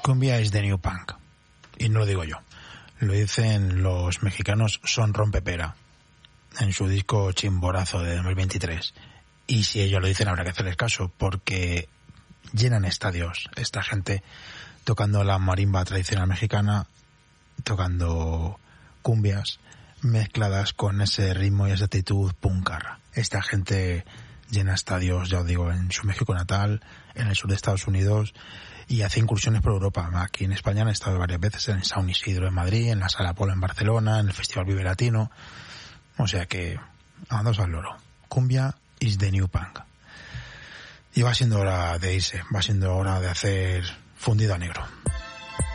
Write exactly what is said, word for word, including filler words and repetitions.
Cumbia is the new punk. Y no lo digo yo. Lo dicen los mexicanos Son Rompepera en su disco Chimborazo de dos mil veintitrés. Y si ellos lo dicen habrá que hacerles caso, porque llenan estadios esta gente tocando la marimba tradicional mexicana, tocando cumbias mezcladas con ese ritmo y esa actitud puncarra. Esta gente llena estadios, ya os digo, en su México natal, en el sur de Estados Unidos, y hace incursiones por Europa. Aquí en España han estado varias veces en San Isidro en Madrid, en la Sala Polo en Barcelona, en el Festival Vive Latino. O sea que, andaos al loro. Cumbia is the new punk. Y va siendo hora de irse, va siendo hora de hacer fundido a negro.